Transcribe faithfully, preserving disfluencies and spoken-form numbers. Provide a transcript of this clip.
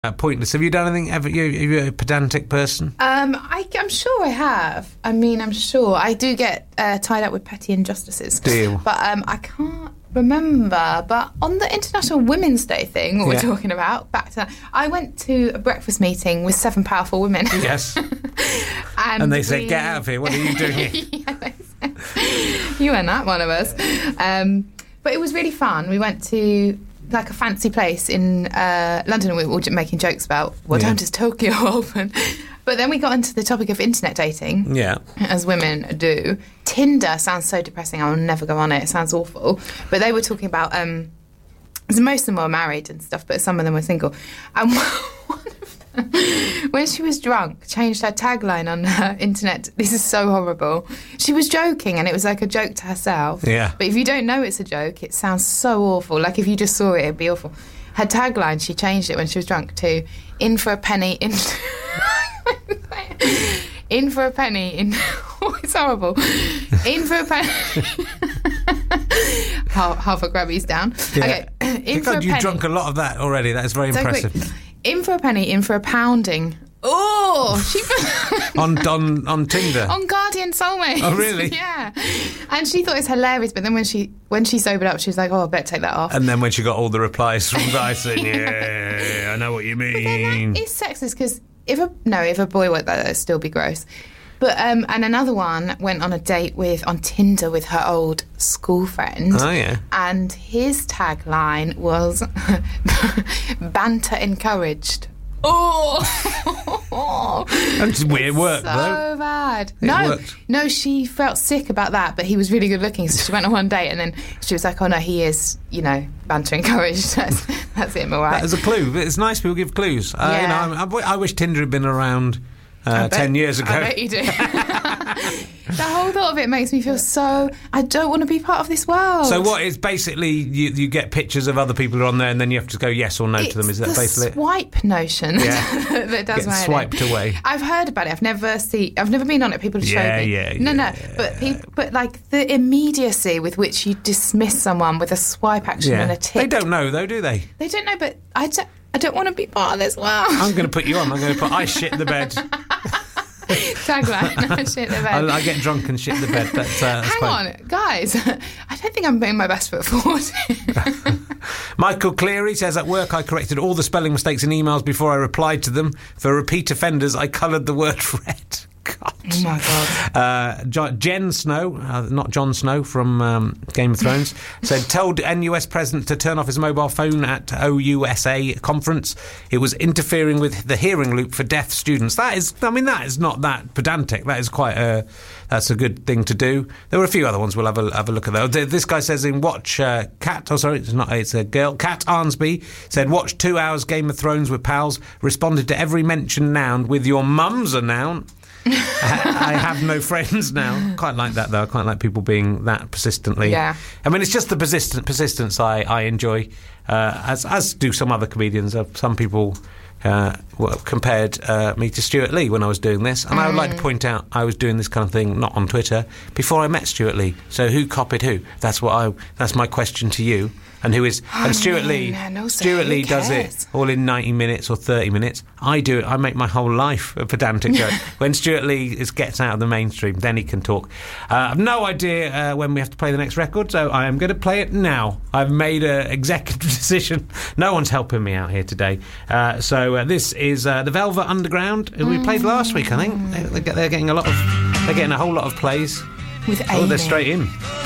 Uh, pointless. Have you done anything ever? You, are you a pedantic person? Um, I, I'm sure I have. I mean, I'm sure. I do get uh, tied up with petty injustices. Do you? But um, I can't remember. But on the International Women's Day thing, what Yeah. we're talking about, back to that, I went to a breakfast meeting with seven powerful women. Yes. and, And they said, we- "Get out of here! What are you doing here?" yeah, they said, you weren't that one of us. Um, but it was really fun. We went to like a fancy place in uh, London, and we were all making jokes about what Yeah. time does Tokyo open. But then we got into the topic of internet dating, Yeah. as women do. Tinder sounds so depressing. I'll never go on it. It sounds awful. But they were talking about, um, most of them were married and stuff, but some of them were single. And one of them, when she was drunk, changed her tagline on her internet. This is so horrible. She was joking, and it was like a joke to herself. Yeah. But if you don't know it's a joke, it sounds so awful. Like if you just saw it, it'd be awful. Her tagline, she changed it when she was drunk to "In for a penny, in." In for a penny, in oh, it's horrible. In for a penny. half, half a grabby's down. Yeah. Okay. In for God, a you've penny. drunk a lot of that already. That is very So impressive. quick. In for a penny, in for a pounding. Oh, she on on on Tinder. on Guardian Soulmates. Oh, really? Yeah. And she thought it was hilarious, but then when she when she sobered up, she was like, "Oh, I better take that off." And then when she got all the replies from guys saying, "Yeah, I know what you But then mean." that is sexist because if a no, if a boy went that, that'd still be gross. But um, and another one went on a date with on Tinder with her old school friend. Oh yeah. And his tagline was "Banter encouraged." Oh, That's weird work, so though. bad. It no, worked. no, she felt sick about that, but he was really good looking, so she went on one date, and then she was like, "Oh no, he is, you know, banter encouraged." That's, that's it, all right. That is a clue. But it's nice people give clues. Uh, Yeah. you know, I, I, I wish Tinder had been around uh, I bet- ten years ago. I bet you do. The whole thought of it makes me feel so. I don't want to be part of this world. So what is basically you, you get pictures of other people who are on there, and then you have to go yes or no It's to them. Is that the basically it? swipe notion Yeah. that does Get my head in. swiped away. I've heard about it. I've never seen. I've never been on it. People have Yeah, showed me. yeah, no, no. yeah. But people, but like the immediacy with which you dismiss someone with a swipe action and a tick. They don't know though, do they? They don't know. But I don't. I don't want to be part of this world. I'm going to put you on. I'm going to put I shit the bed. Tagline. I shit the bed. I, I get drunk and shit the bed. That's, uh, that's Hang fine. on, guys. I don't think I'm putting my best foot forward. Michael Cleary says, at work I corrected all the spelling mistakes in emails before I replied to them. For repeat offenders, I coloured the word red. God. Oh my God. Uh, Jo- Jen Snow, uh, not Jon Snow from um, Game of Thrones, said, told N U S president to turn off his mobile phone at O U S A conference. It was interfering with the hearing loop for deaf students. That is, I mean, that is not that pedantic. That is quite a, that's a good thing to do. There were a few other ones. We'll have a, have a look at those. This guy says in Watch, uh, Cat, oh sorry, it's not, it's a girl, Cat Arnsby, said, watch two hours Game of Thrones with pals, responded to every mentioned noun with your mum's a noun. I have no friends now. Quite like that though. I quite like people being that persistently. Yeah. I mean, it's just the persistent persistence I, I enjoy, uh, as as do some other comedians. Uh, some people uh, well, compared uh, me to Stuart Lee when I was doing this, and mm. I would like to point out I was doing this kind of thing not on Twitter before I met Stuart Lee. So who copied who? That's what I. That's my question to you. And who is Oh, and Stuart no, Lee? no, no, sir, Stuart who Lee does cares? it all in ninety minutes or thirty minutes. I do it. I make my whole life a pedantic joke. When Stuart Lee is, gets out of the mainstream, then he can talk. Uh, I've no idea uh, when we have to play the next record, so I am going to play it now. I've made an executive decision. No one's helping me out here today. Uh, so uh, this is uh, the Velvet Underground, who we played last week. I think they, they're getting a lot of, they're getting a whole lot of plays. With Oh, Amy. they're straight in.